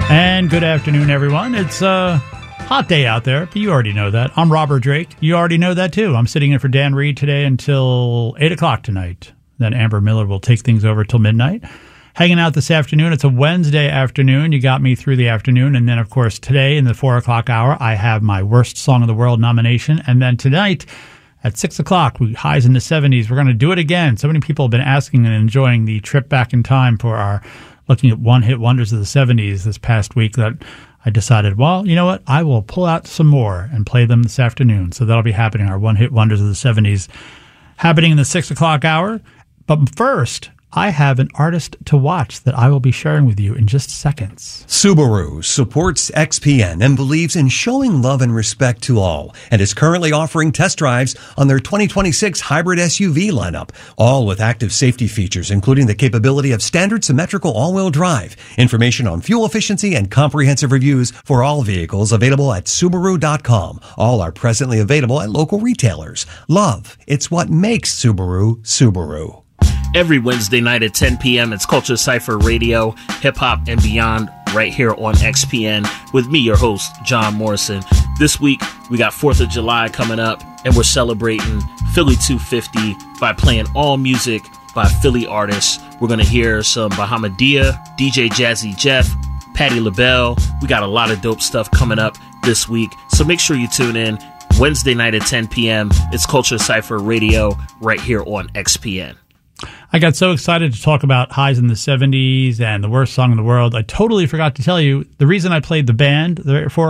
And good afternoon, everyone. It's a hot day out there, but you already know that. I'm Robert Drake. You already know that, too. I'm sitting in for Dan Reed today until 8 o'clock tonight. Then Amber Miller will take things over till midnight. Hanging out this afternoon. It's a Wednesday afternoon. You got me through the afternoon. And then, of course, today in the 4 o'clock hour, I have my Worst Song of the World nomination. And then tonight at 6 o'clock, highs in the 70s. We're going to do it again. So many people have been asking and enjoying the trip back in time for our looking at one-hit wonders of the 70s this past week that I decided, well, you know what? I will pull out some more and play them this afternoon. So that'll be happening, our one-hit wonders of the 70s, happening in the 6 o'clock hour. But first, I have an artist to watch that I will be sharing with you in just seconds. Subaru supports XPN and believes in showing love and respect to all, and is currently offering test drives on their 2026 hybrid SUV lineup, all with active safety features, including the capability of standard symmetrical all-wheel drive. Information on fuel efficiency and comprehensive reviews for all vehicles available at Subaru.com. All are presently available at local retailers. Love, it's what makes Subaru, Subaru. Every Wednesday night at 10 p.m., it's Culture Cypher Radio, Hip Hop and Beyond, right here on XPN, with me, your host, John Morrison. This week, we got 4th of July coming up, and we're celebrating Philly 250 by playing all music by Philly artists. We're going to hear some Bahamadia, DJ Jazzy Jeff, Patti LaBelle. We got a lot of dope stuff coming up this week, so make sure you tune in. Wednesday night at 10 p.m., it's Culture Cypher Radio, right here on XPN. I got so excited to talk about highs in the 70s and the worst song in the world. I totally forgot to tell you the reason I played the band for